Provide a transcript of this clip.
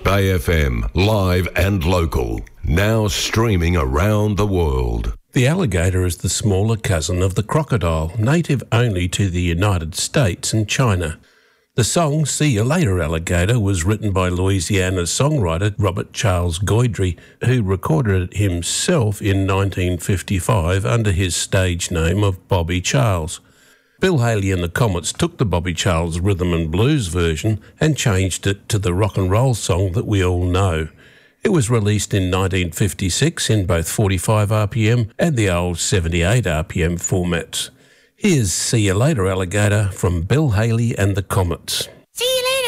Bay FM, live and local. Now streaming around the world. The alligator is the smaller cousin of the crocodile, native only to the United States and China. The song See You Later Alligator was written by Louisiana songwriter Robert Charles Goydry, who recorded it himself in 1955 under his stage name of Bobby Charles. Bill Haley and the Comets took the Bobby Charles rhythm and blues version and changed it to the rock and roll song that we all know. It was released in 1956 in both 45 RPM and the old 78 RPM formats. Here's See You Later Alligator from Bill Haley and the Comets. See you later.